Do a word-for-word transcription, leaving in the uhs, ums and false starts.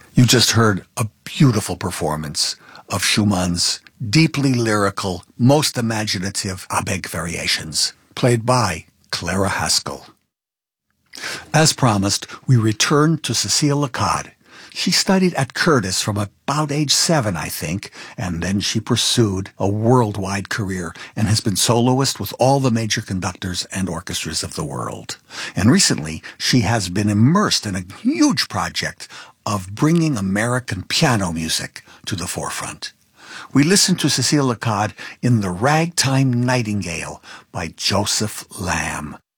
You just heard a beautiful performance of Schumann's deeply lyrical, most imaginative Abegg variations, played by Clara Haskell. As promised, we return to Cécile Lacaille. She studied at Curtis from about age seven, I think, and then she pursued a worldwide career and has been soloist with all the major conductors and orchestras of the world. And recently, she has been immersed in a huge project of bringing American piano music to the forefront. We listen to Cécile Lacaille in The Ragtime Nightingale by Joseph Lamb.